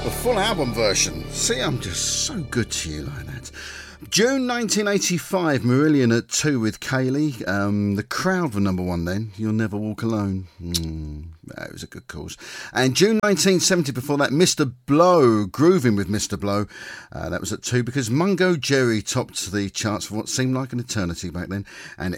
The full album version. See, I'm just so good to you like that. June 1985, Marillion at 2 with Kaylee. The Crowd were number 1 then. You'll Never Walk Alone. That was a good cause. And June 1970, before that, Mr. Blow, Grooving with Mr. Blow. That was at 2 because Mungo Jerry topped the charts for what seemed like an eternity back then. And